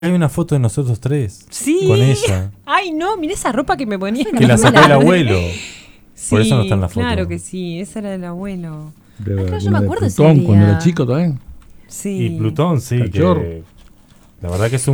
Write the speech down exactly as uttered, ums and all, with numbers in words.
Hay una foto de nosotros tres. Sí. Con ella. Ay, no, mirá esa ropa que me ponía. Que la sacó el abuelo. Por eso no está en la foto. Claro que sí, esa era del abuelo. De, Ah, claro, yo de me acuerdo ese Plutón, día. cuando era chico también. Sí. Y Plutón, sí. Cachorro. Que, la verdad que es un